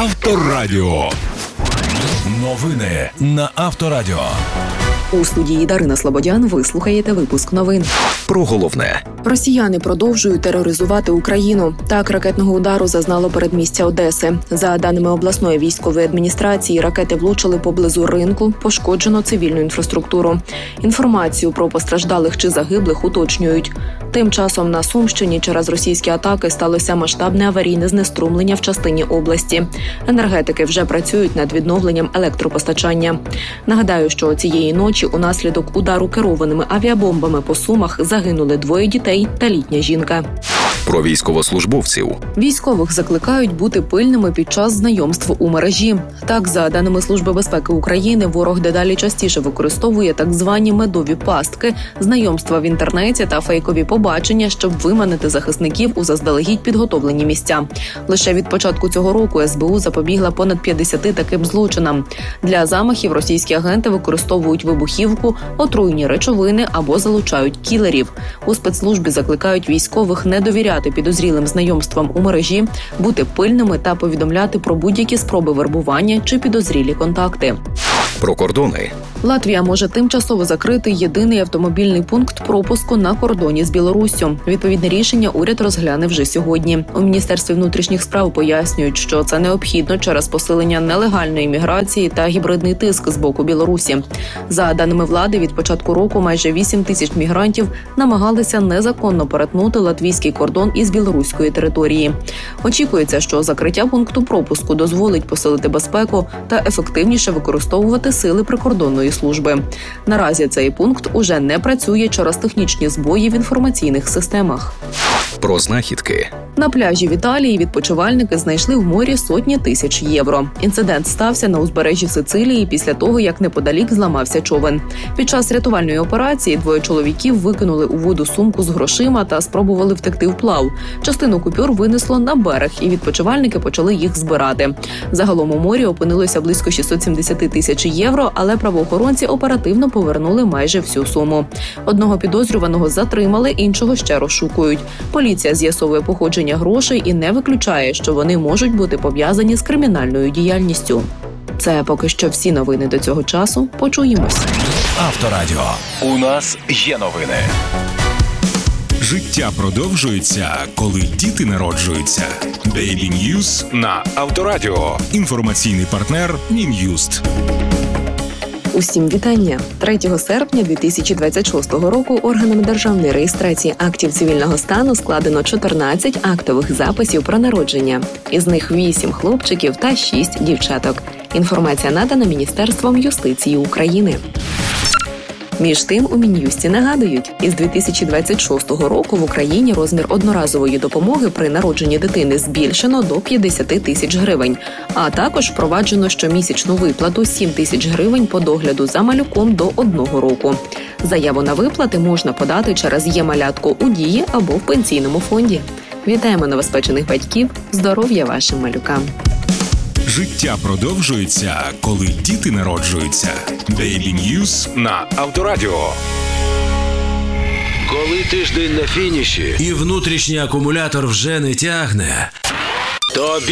Авторадіо. Новини на Авторадіо. У студії Дарина Слободян ви слухаєте випуск новин. Про головне. Росіяни продовжують тероризувати Україну. Так, ракетного удару зазнало передмістя Одеси. За даними обласної військової адміністрації, ракети влучили поблизу ринку, пошкоджено цивільну інфраструктуру. Інформацію про постраждалих чи загиблих уточнюють. Тим часом на Сумщині через російські атаки сталося масштабне аварійне знеструмлення в частині області. Енергетики вже працюють над відновленням електропостачання. Нагадаю, що цієї ночі унаслідок удару керованими авіабомбами по Сумах загинули 2 дітей та літня жінка. Про військовослужбовців. Військових закликають бути пильними під час знайомств у мережі. Так, за даними Служби безпеки України, ворог дедалі частіше використовує так звані медові пастки, знайомства в інтернеті та фейкові побачення, щоб виманити захисників у заздалегідь підготовлені місця. Лише від початку цього року СБУ запобігла понад 50 таким злочинам. Для замахів російські агенти використовують вибухівку, отруйні речовини або залучають кілерів. У спецслужбі закликають військових не довіряти підозрілим знайомствам у мережі, бути пильними та повідомляти про будь-які спроби вербування чи підозрілі контакти. Про кордони. Латвія може тимчасово закрити єдиний автомобільний пункт пропуску на кордоні з Білоруссю. Відповідне рішення уряд розгляне вже сьогодні. У Міністерстві внутрішніх справ пояснюють, що це необхідно через посилення нелегальної міграції та гібридний тиск з боку Білорусі. За даними влади, від початку року майже 8 тисяч мігрантів намагалися незаконно перетнути латвійський кордон із білоруської території. Очікується, що закриття пункту пропуску дозволить посилити безпеку та ефективніше використовувати сили прикордонної служби. Наразі цей пункт уже не працює через технічні збої в інформаційних системах. Про знахідки. На пляжі в Італії відпочивальники знайшли в морі сотні тисяч євро. Інцидент стався на узбережжі Сицилії після того, як неподалік зламався човен. Під час рятувальної операції 2 чоловіків викинули у воду сумку з грошима та спробували втекти вплав. Частину купюр винесло на берег, і відпочивальники почали їх збирати. Загалом у морі опинилося близько 670 тисяч євро, але правоохоронці оперативно повернули майже всю суму. Одного підозрюваного затримали, іншого ще розшукують. Поліція з'ясовує походження грошей і не виключає, що вони можуть бути пов'язані з кримінальною діяльністю. Це поки що всі новини до цього часу. Почуємось. Авторадіо. У нас є новини. Життя продовжується, коли діти народжуються. Daily News На Авторадіо. Інформаційний партнер Мін'юст. Усім вітання! 3 серпня 2026 року органами державної реєстрації актів цивільного стану складено 14 актових записів про народження. Із них 8 хлопчиків та 6 дівчаток. Інформація надана Міністерством юстиції України. Між тим, у Мін'юсті нагадують, із 2026 року в Україні розмір одноразової допомоги при народженні дитини збільшено до 50 тисяч гривень, а також впроваджено щомісячну виплату 7 тисяч гривень по догляду за малюком до 1 року. Заяву на виплати можна подати через «Є-малятко» у Дії або в пенсійному фонді. Вітаємо новоспечених батьків, здоров'я вашим малюкам! Життя продовжується, коли діти народжуються. Daily News На Авторадіо. Коли тиждень на фініші і внутрішній акумулятор вже не тягне, тобі